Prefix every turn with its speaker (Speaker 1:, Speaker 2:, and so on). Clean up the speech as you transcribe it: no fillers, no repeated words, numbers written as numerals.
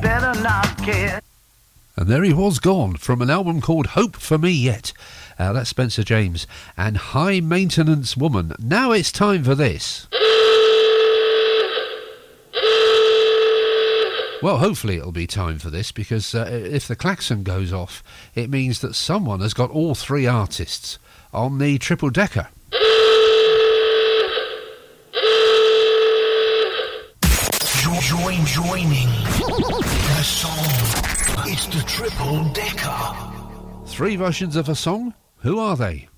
Speaker 1: better not care.
Speaker 2: And there he was gone from an album called Hope For Me Yet. That's Spencer James and High Maintenance Woman. Now it's time for this. Well, hopefully it'll be time for this, because if the klaxon goes off, it means that someone has got all three artists on the triple decker.
Speaker 3: Joining the song. It's the triple decker.
Speaker 2: Three versions of a song. Who are they?